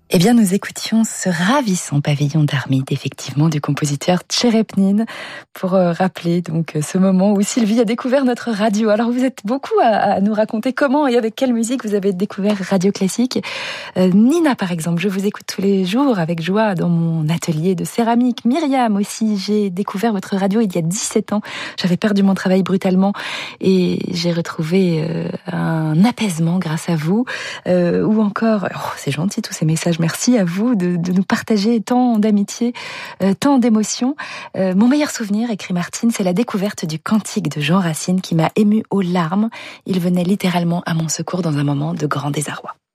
Eh bien, nous écoutions ce ravissant pavillon d'Armide, effectivement, du compositeur Tcherepnine, pour rappeler donc ce moment où Sylvie a découvert notre radio. Alors, vous êtes beaucoup à nous raconter comment et avec quelle musique vous avez découvert Radio Classique. Nina, par exemple, je vous écoute tous les jours avec joie dans mon atelier de céramique. Myriam aussi, j'ai découvert votre radio il y a 17 ans. J'avais perdu mon travail brutalement et j'ai retrouvé un apaisement grâce à vous. Ou encore, c'est gentil tous ces messages. Merci à vous de nous partager tant d'amitié, tant d'émotions. Mon meilleur souvenir, écrit Martine, c'est la découverte du cantique de Jean Racine qui m'a émue aux larmes. Il venait littéralement à mon secours dans un moment de grand désarroi.